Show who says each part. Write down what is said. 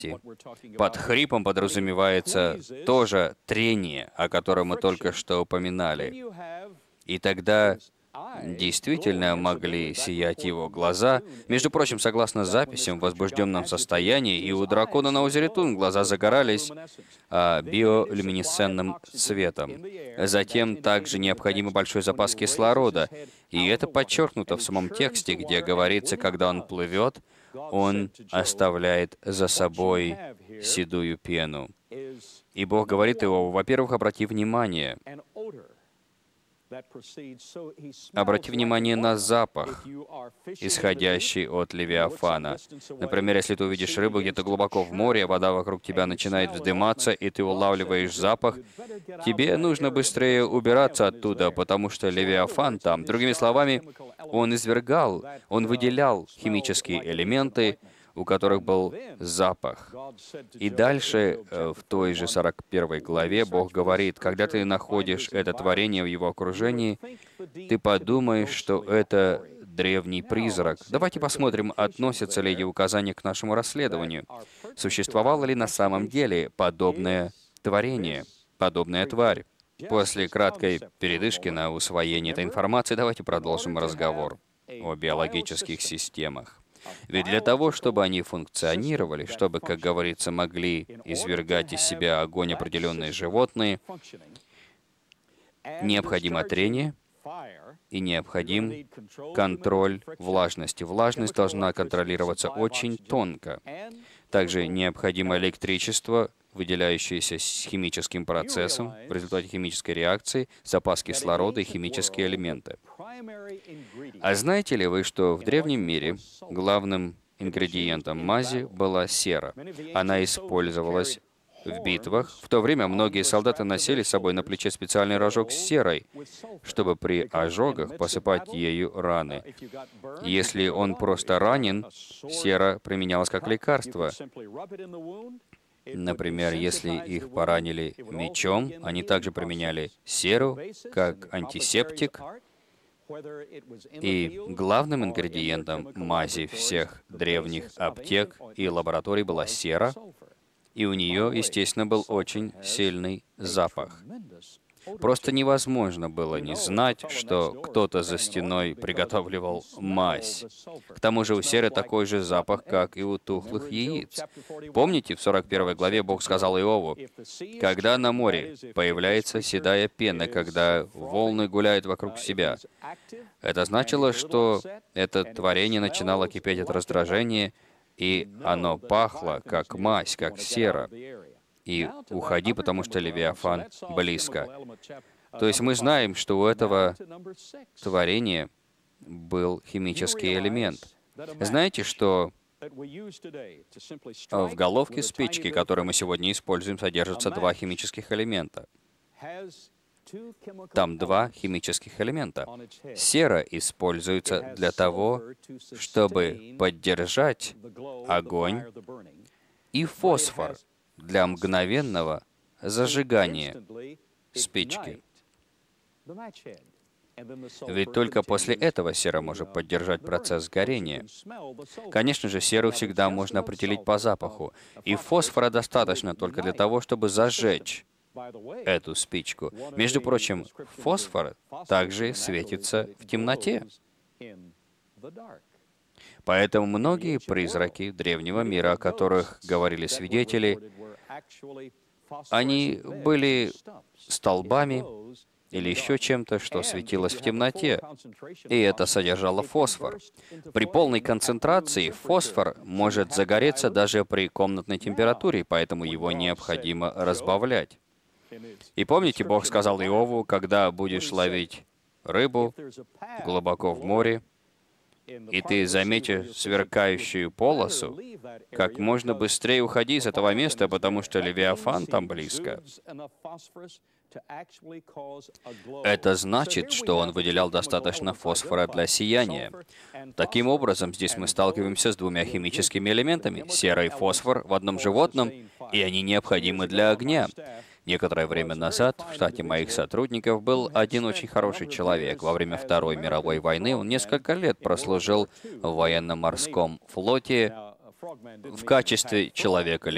Speaker 1: Под хрипом подразумевается тоже трение, о котором мы только что упоминали. И тогда действительно могли сиять его глаза. Между прочим, согласно записям, в возбужденном состоянии и у дракона на озере Тун глаза загорались биолюминесцентным цветом. Затем также необходим большой запас кислорода. И это подчеркнуто в самом тексте, где говорится, когда он плывет, он оставляет за собой седую пену. И Бог говорит Иову, во-первых, обрати внимание на запах, исходящий от Левиафана. Например, если ты увидишь рыбу где-то глубоко в море, вода вокруг тебя начинает вздыматься, и ты улавливаешь запах, тебе нужно быстрее убираться оттуда, потому что Левиафан там. Другими словами, он выделял химические элементы, у которых был запах. И дальше, в той же 41 главе, Бог говорит, когда ты находишь это творение в его окружении, ты подумаешь, что это древний призрак. Давайте посмотрим, относятся ли эти указания к нашему расследованию. Существовало ли на самом деле подобное творение, подобная тварь? После краткой передышки на усвоение этой информации, давайте продолжим разговор о биологических системах. Ведь для того, чтобы они функционировали, чтобы, как говорится, могли извергать из себя огонь определенные животные, необходимо трение и необходим контроль влажности. Влажность должна контролироваться очень тонко. Также необходимо электричество, выделяющееся с химическим процессом в результате химической реакции, запас кислорода и химические элементы. А знаете ли вы, что в древнем мире главным ингредиентом мази была сера? Она использовалась в битвах. В то время многие солдаты носили с собой на плече специальный рожок с серой, чтобы при ожогах посыпать ею раны. Если он просто ранен, сера применялась как лекарство. Например, если их поранили мечом, они также применяли серу как антисептик. И главным ингредиентом мази всех древних аптек и лабораторий была сера, и у нее, естественно, был очень сильный запах. Просто невозможно было не знать, что кто-то за стеной приготавливал мазь. К тому же у серы такой же запах, как и у тухлых яиц. Помните, в 41 главе Бог сказал Иову, «Когда на море появляется седая пена, когда волны гуляют вокруг себя», это значило, что это творение начинало кипеть от раздражения, и оно пахло, как мазь, как сера. И уходи, потому что Левиафан близко. То есть мы знаем, что у этого творения был химический элемент. Знаете, что в головке спички, которую мы сегодня используем, содержатся два химических элемента. Там два химических элемента. Сера используется для того, чтобы поддержать огонь, и фосфор для мгновенного зажигания спички. Ведь только после этого сера может поддержать процесс горения. Конечно же, серу всегда можно определить по запаху, и фосфора достаточно только для того, чтобы зажечь эту спичку. Между прочим, фосфор также светится в темноте. Поэтому многие призраки древнего мира, о которых говорили свидетели, они были столбами или еще чем-то, что светилось в темноте, и это содержало фосфор. При полной концентрации фосфор может загореться даже при комнатной температуре, поэтому его необходимо разбавлять. И помните, Бог сказал Иову, когда будешь ловить рыбу глубоко в море, и ты заметишь сверкающую полосу, как можно быстрее уходи из этого места, потому что Левиафан там близко. Это значит, что он выделял достаточно фосфора для сияния. Таким образом, здесь мы сталкиваемся с двумя химическими элементами — сера и фосфор в одном животном, и они необходимы для огня. Некоторое время назад в штате моих сотрудников был один очень хороший человек. Во время Второй мировой войны он несколько лет прослужил в военно-морском флоте в качестве человека